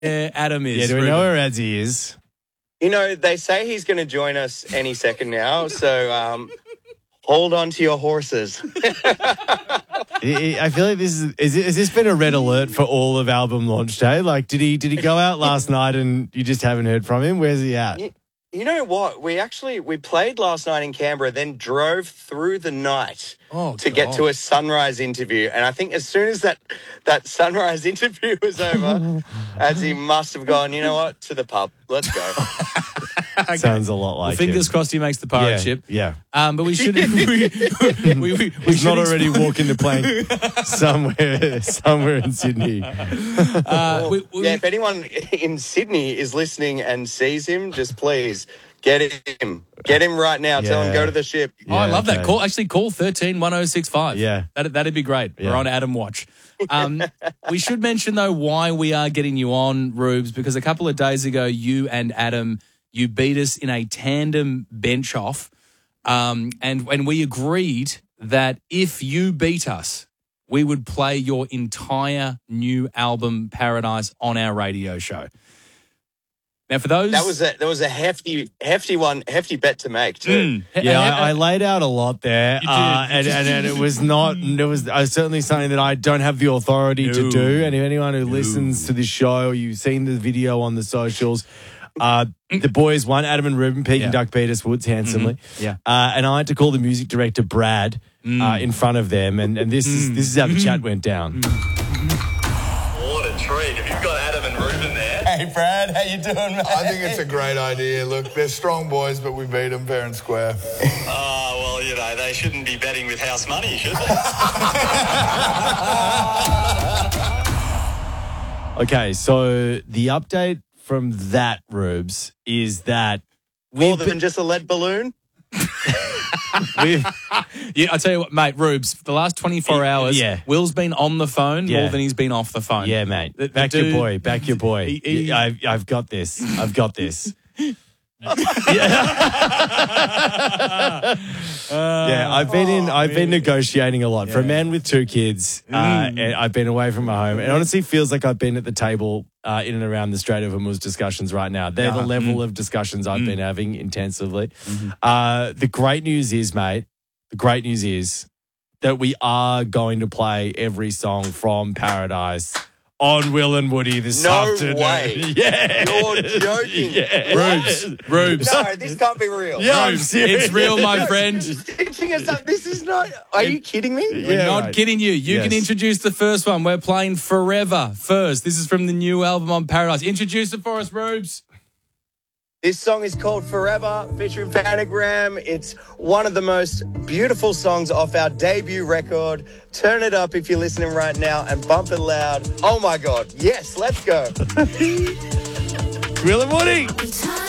Adam is. Yeah, do we know where Adzi is? You know, they say he's going to join us any second now, so hold on to your horses. I feel like has this been a red alert for all of album launch day? Like, did he go out last night and you just haven't heard from him? Where's he at? You know what? We played last night in Canberra, then drove through the night to get to a sunrise interview. And I think as soon as that sunrise interview was over, as he must have gone, you know what, to the pub. Let's go. Okay. Sounds a lot like fingers crossed he makes the pirate ship. Yeah. But we should. He's not already walking the plank somewhere in Sydney. If anyone in Sydney is listening and sees him, just please get him right now. Yeah. Tell him go to the ship. Yeah, I love that. Call 13-1065. Yeah, that'd be great. Yeah. We're on Adam Watch. We should mention though why we are getting you on, Rubes, because a couple of days ago you and Adam. You beat us in a tandem bench off, and we agreed that if you beat us, we would play your entire new album, Paradise, on our radio show. Now, for those... That was a hefty bet to make, too. I laid out a lot there, and it was certainly something that I don't have the authority to do, and if anyone who listens to this show, or you've seen the video on the socials... the boys won. Adam and Ruben, Peking Duck beat us Woods handsomely. Mm-hmm. Yeah. And I had to call the music director, Brad, in front of them. And this is how the chat went down. What a treat. Have you got Adam and Ruben there? Hey, Brad. How you doing, mate? I think it's a great idea. Look, they're strong boys, but we beat them fair and square. Well, you know, they shouldn't be betting with house money, should they? Okay, so the update from that, Rubes, is that more than just a lead balloon. I tell you what, mate, Rubes, the last 24 hours, Will's been on the phone more than he's been off the phone. Yeah, mate. Back your boy. I've got this. I've been negotiating a lot. For a man with two kids, I've been away from my home. It honestly feels like I've been at the table in and around the Strait of Hormuz discussions right now. They're the level of discussions I've been having intensively. The great news is, mate, that we are going to play every song from Paradise on Will and Woody this afternoon. No way. Yeah. You're joking. Yeah. Rubes. No, this can't be real. Yeah, I'm serious. It's real, my friend. Stitching us up. This is not... Are you kidding me? We're not kidding you. You can introduce the first one. We're playing Forever first. This is from the new album on Paradise. Introduce it for us, Rubes. This song is called Forever, featuring Panagram. It's one of the most beautiful songs off our debut record. Turn it up if you're listening right now and bump it loud. Oh, my God. Yes, let's go. Will and Woody.